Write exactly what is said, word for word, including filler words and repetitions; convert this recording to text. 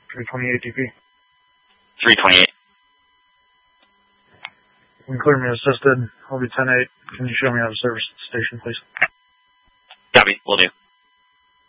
three twenty-eight D P. three twenty-eight. You can clear me assisted. I'll be ten eight. Can you show me how to service the station, please? Copy. Will do.